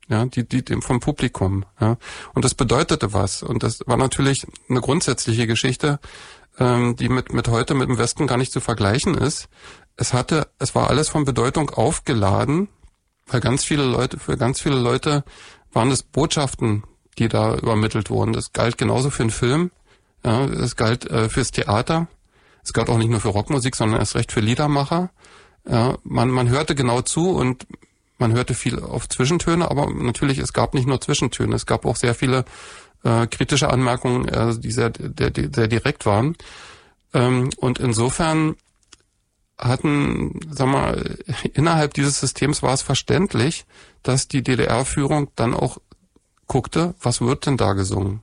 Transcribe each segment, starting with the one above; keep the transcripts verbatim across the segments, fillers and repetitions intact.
ja, die, die, die vom Publikum, ja. Und das bedeutete was. Und das war natürlich eine grundsätzliche Geschichte, ähm, die mit, mit heute, mit dem Westen gar nicht zu vergleichen ist. Es hatte, es war alles von Bedeutung aufgeladen, weil ganz viele Leute, für ganz viele Leute waren es Botschaften, die da übermittelt wurden. Das galt genauso für den Film, ja, es galt äh, fürs Theater, es galt auch nicht nur für Rockmusik, sondern erst recht für Liedermacher. Ja, man, man hörte genau zu und man hörte viel auf Zwischentöne, aber natürlich, es gab nicht nur Zwischentöne, es gab auch sehr viele äh, kritische Anmerkungen, äh, die sehr, der, der, sehr direkt waren. Ähm, und insofern hatten, sag mal, innerhalb dieses Systems war es verständlich, dass die D D R-Führung dann auch guckte, was wird denn da gesungen?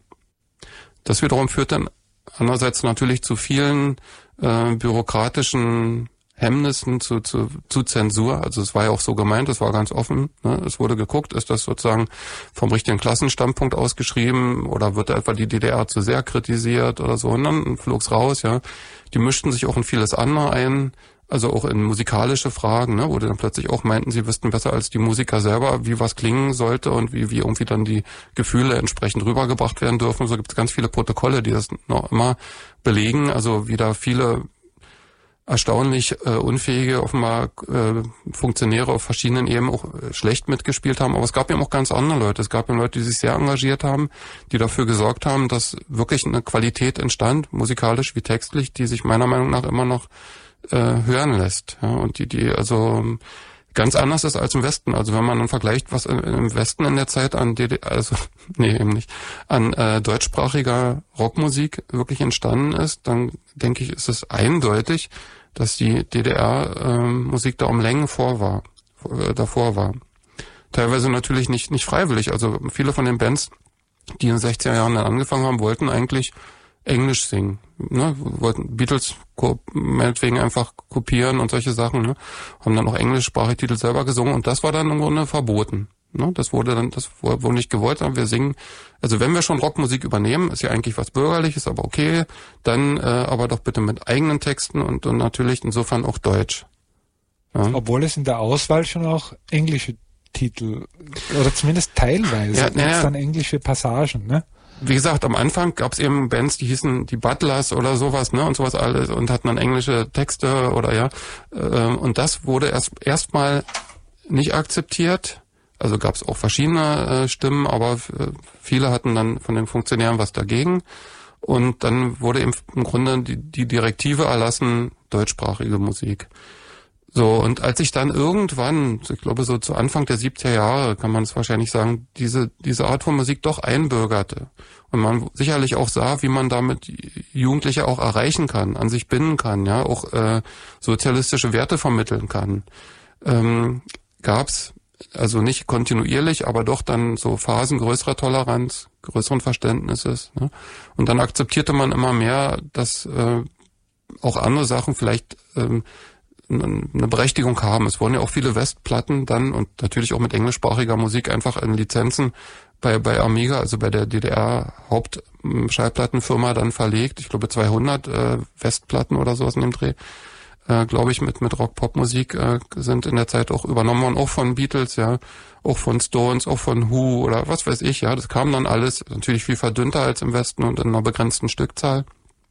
Das wiederum führt dann andererseits natürlich zu vielen äh, bürokratischen Hemmnissen, zu, zu, zu Zensur. Also es war ja auch so gemeint, es war ganz offen. Ne? Es wurde geguckt, ist das sozusagen vom richtigen Klassenstandpunkt ausgeschrieben oder wird da etwa die D D R zu sehr kritisiert oder so. Und dann flog's raus, ja. Die mischten sich auch in vieles andere ein, also auch in musikalische Fragen, ne? Wo die dann plötzlich auch meinten, sie wüssten besser als die Musiker selber, wie was klingen sollte und wie, wie irgendwie dann die Gefühle entsprechend rübergebracht werden dürfen. So gibt es ganz viele Protokolle, die das noch immer belegen. Also wie da viele erstaunlich äh, unfähige, offenbar äh, Funktionäre auf verschiedenen Ebenen auch äh, schlecht mitgespielt haben. Aber es gab eben auch ganz andere Leute. Es gab eben Leute, die sich sehr engagiert haben, die dafür gesorgt haben, dass wirklich eine Qualität entstand, musikalisch wie textlich, die sich meiner Meinung nach immer noch äh, hören lässt. Ja, und die, die also ganz anders ist als im Westen. Also wenn man dann vergleicht, was im Westen in der Zeit an D D R, also nee, eben nicht, an äh, deutschsprachiger Rockmusik wirklich entstanden ist, dann denke ich, ist es eindeutig, dass die D D R-Musik äh, da um Längen vor war, äh, davor war. Teilweise natürlich nicht nicht freiwillig. Also viele von den Bands, die in den sechziger Jahren dann angefangen haben, wollten eigentlich Englisch singen. Ne? Wollten Beatles meinetwegen einfach kopieren und solche Sachen. Ne? Haben dann auch englischsprachige Titel selber gesungen und das war dann im Grunde verboten. Ne? Das wurde dann, das wurde nicht gewollt, aber wir singen. Also wenn wir schon Rockmusik übernehmen, ist ja eigentlich was Bürgerliches, aber okay, dann äh, aber doch bitte mit eigenen Texten und, und natürlich insofern auch Deutsch. Ja? Obwohl es in der Auswahl schon auch englische Titel oder zumindest teilweise ja, gibt es dann englische Passagen, ne? Wie gesagt, am Anfang gab es eben Bands, die hießen die Butlers oder sowas, ne, und sowas alles und hatten dann englische Texte oder ja. Und das wurde erst erstmal nicht akzeptiert. Also gab es auch verschiedene Stimmen, aber viele hatten dann von den Funktionären was dagegen. Und dann wurde eben im Grunde die, die Direktive erlassen, deutschsprachige Musik. So, und als ich dann irgendwann, ich glaube so zu Anfang der siebziger Jahre, kann man es wahrscheinlich sagen, diese diese Art von Musik doch einbürgerte und man sicherlich auch sah, wie man damit Jugendliche auch erreichen kann, an sich binden kann, ja, auch äh, sozialistische Werte vermitteln kann, ähm, gab's also nicht kontinuierlich, aber doch dann so Phasen größerer Toleranz, größeren Verständnisses, ne? Und dann akzeptierte man immer mehr, dass äh, auch andere Sachen vielleicht ähm, eine Berechtigung haben. Es wurden ja auch viele Westplatten dann und natürlich auch mit englischsprachiger Musik einfach in Lizenzen bei bei Amiga, also bei der D D R Hauptschallplattenfirma dann verlegt. Ich glaube zweihundert äh, Westplatten oder sowas in dem Dreh, äh, glaube ich, mit mit Rock-Pop-Musik äh, sind in der Zeit auch übernommen worden, auch von Beatles, ja, auch von Stones, auch von Who oder was weiß ich, ja. Das kam dann alles natürlich viel verdünnter als im Westen und in einer begrenzten Stückzahl.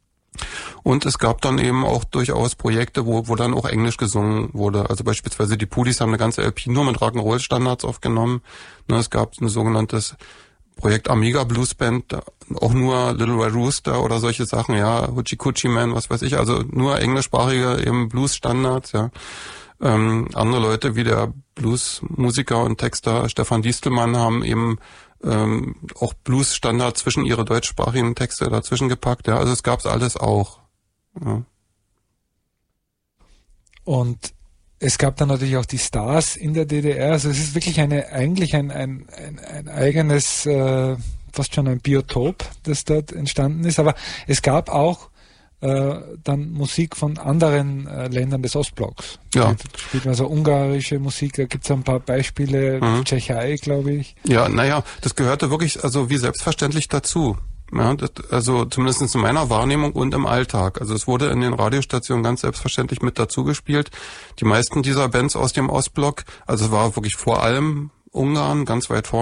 Und es gab dann eben auch durchaus Projekte, wo wo dann auch Englisch gesungen wurde. Also beispielsweise die Pudis haben eine ganze L P nur mit Rock'n'Roll-Standards aufgenommen. Ne, es gab ein sogenanntes Projekt Amiga Blues Band, auch nur Little Red Rooster oder solche Sachen, ja, Hoochie Coochie Man, was weiß ich, also nur englischsprachige eben Blues-Standards, ja. Ähm, andere Leute wie der Blues-Musiker und Texter Stefan Distelmann haben eben ähm, auch Blues-Standard zwischen ihre deutschsprachigen Texte dazwischen gepackt. Ja, also es gab's alles auch. Ja. Und es gab dann natürlich auch die Stars in der D D R. Also es ist wirklich eine eigentlich ein ein ein, ein eigenes, äh, fast schon ein Biotop, das dort entstanden ist. Aber es gab auch äh, dann Musik von anderen äh, Ländern des Ostblocks. Ja. Da spielt man so ungarische Musik, da gibt es ein paar Beispiele, mhm. Tschechei, glaube ich. Ja, naja, das gehörte wirklich also wie selbstverständlich dazu. Ja, das, also zumindest in meiner Wahrnehmung und im Alltag. Also es wurde in den Radiostationen ganz selbstverständlich mit dazu gespielt. Die meisten dieser Bands aus dem Ostblock, also es war wirklich vor allem Ungarn, ganz weit vorne.